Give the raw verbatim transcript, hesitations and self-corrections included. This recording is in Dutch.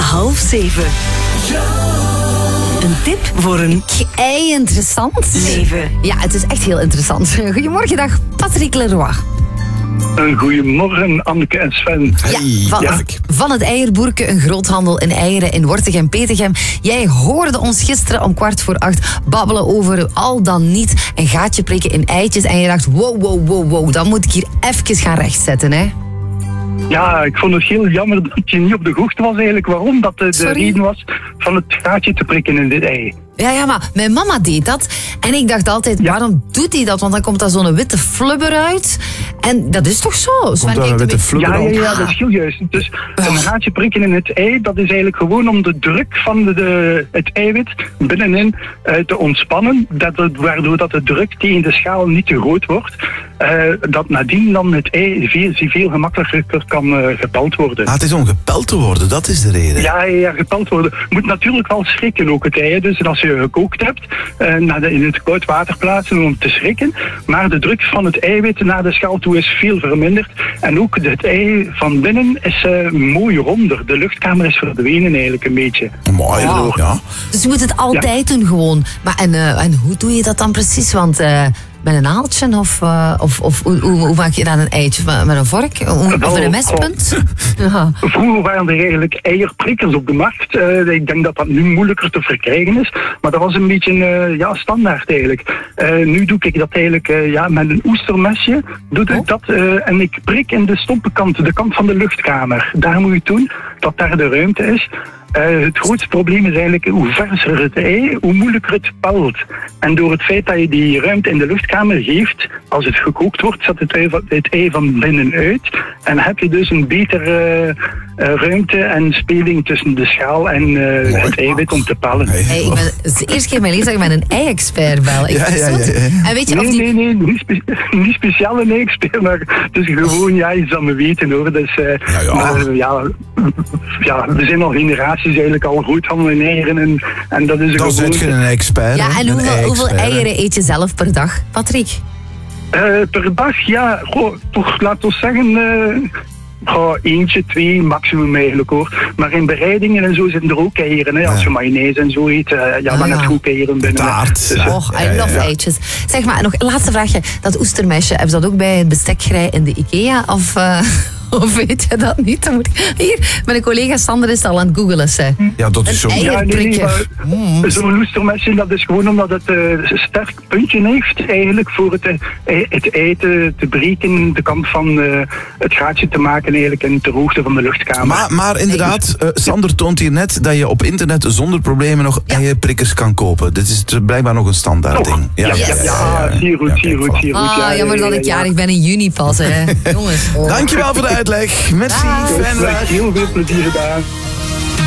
half zeven. Een tip voor een Ei interessant. leven. Ja, het is echt heel interessant. Goedemorgen, dag Patrick Leroy. Een goedemorgen, Anneke en Sven. Ja, van, Ja. van het Eierboerke, een groothandel in eieren in Wortegem-Petegem. Jij hoorde ons gisteren om kwart voor acht babbelen over al dan niet een gaatje prikken in eitjes. En je dacht, wow, wow, wow, wow, dan moet ik hier even gaan rechtzetten, hè? Ja, ik vond het heel jammer dat je niet op de hoogte was eigenlijk waarom dat de, de Sorry? reden was van het gaatje te prikken in dit ei. Ja, ja, maar mijn mama deed dat. En ik dacht altijd, Ja. waarom doet hij dat? Want dan komt daar zo'n witte flubber uit. En dat is toch zo? Sven Komt daar kijkt een witte een flubber Ja, ja, uit? ja, dat is heel juist. Dus een gaatje prikken in het ei, dat is eigenlijk gewoon om de druk van de, de, het eiwit binnenin uh, te ontspannen, dat het, waardoor dat de druk tegen de schaal niet te groot wordt. Uh, dat nadien dan het ei veel, veel gemakkelijker kan uh, gepeld worden. Ah, het is om gepeld te worden, dat is de reden. Ja, ja, ja, gepeld worden. Moet natuurlijk wel schrikken ook het ei. Dus als je gekookt hebt, uh, naar de, in het koud water plaatsen om te schrikken. Maar de druk van het eiwit naar de schaal toe is veel verminderd. En ook het ei van binnen is uh, mooi ronder. De luchtkamer is verdwenen eigenlijk een beetje. Mooi, Wow. ja. Dus je moet het altijd doen gewoon. Maar en, uh, en hoe doe je dat dan precies? Want uh, met een naaltje of, uh, of, of hoe, hoe, hoe maak je dan een eitje? Met een vork? Hoe- Of met een mespunt? Ja. Vroeger waren er eigenlijk eierprikkers op de markt. Uh, ik denk dat dat nu moeilijker te verkrijgen is. Maar dat was een beetje uh, ja, standaard eigenlijk. Uh, nu doe ik dat eigenlijk uh, ja, met een oestermesje. Doe ik Oh. dat, uh, en ik prik in de stompe kant, de kant van de luchtkamer. Daar moet je het doen, dat daar de ruimte is. Uh, het grootste probleem is eigenlijk hoe verser het ei, hoe moeilijker het pelt. En door het feit dat je die ruimte in de luchtkamer geeft, als het gekookt wordt, zet het ei van, het ei van binnen uit. En heb je dus een betere uh, uh, ruimte en speling tussen de schaal en uh, het eiwit om te pellen. Hey. Hey, ik ben, het is de eerste keer in mijn leven dat ik met een ei-expert bel. Ik Ja, vind ja, het zot. ja, ja. En weet je Nee, of die... nee, nee, niet, spe- niet speciaal een expert, maar het is gewoon ja, iets dat we weten hoor. Dus, uh, Ja, ja. Maar, uh, ja, ja, we zijn al generaties eigenlijk al groothandel in eieren en, en dat is Dan gewoon... zit je een expert. Ja, hè, en een hoeveel, hoeveel ei-expert. eieren eet je zelf per dag, Patrick? Uh, per dag, ja, goh, toch laten we zeggen, uh, goh, eentje, twee maximum eigenlijk hoor. Maar in bereidingen en zo zitten er ook eieren. Hè. Als je mayonaise en zo eet, uh, ja, Ah, dan ja. heb je ook eieren binnen. hè. Taart. Dus, uh, Och, I Ja, ja, love ja. eitjes. Zeg maar, nog een laatste vraagje. Dat oestermesje, heb je dat ook bij het bestekgerij in de IKEA? Of, uh, of weet je dat niet? Dan moet ik... Hier, mijn collega Sander is al aan het googelen. Hè. Ja, dat is zo. Een ei- ja, nee, nee, prikken. maar zo'n loestermesje, dat is gewoon omdat het uh, een sterk puntje heeft eigenlijk voor het, uh, het ei te, te breken, de kant van uh, het gaatje te maken eigenlijk in ter hoogte van de luchtkamer. Maar, maar inderdaad, uh, Sander toont hier net dat je op internet zonder problemen nog Ja. eierprikkers kan kopen. Dit is t- blijkbaar nog een standaard Toch? ding. Ja, ja, ja, ja, zeer goed, Ja, zeer kijk, goed, voilà. zeer goed. Ah, ja, jammer ja, dat ja, ik ja. jarig ben in juni pas, hè. Jongens. Oh. Dankjewel voor de uitleg. Merci. Dus, Fijne uh, dag. heel veel plezier gedaan.